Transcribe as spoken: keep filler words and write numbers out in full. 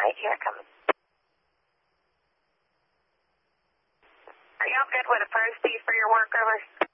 right, here it comes. Are y'all good with a first D for your work, over?